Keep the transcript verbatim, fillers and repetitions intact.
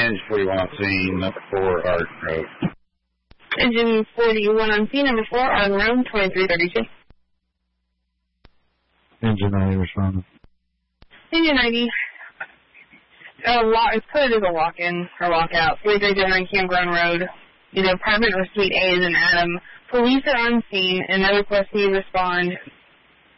engine forty-one on scene, number four, Arden Road. Engine forty-one on scene, number four, Arden Road, twenty-three thirty-two. Engine ninety responding. Engine ninety. Uh, walk, it's coded as a walk-in or walk-out. forty-three oh nine Campground Road. Either apartment or suite A is in Adam. Police are on scene and no request to respond